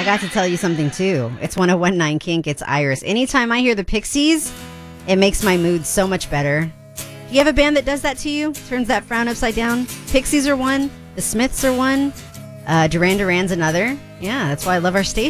I got to tell you something, too. It's 101.9 Kink. It's Iris. Anytime I hear the Pixies, it makes my mood so much better. Do you have a band that does that to you? Turns that frown upside down? Pixies are one. The Smiths are one. Duran Duran's another. Yeah, that's why I love our station.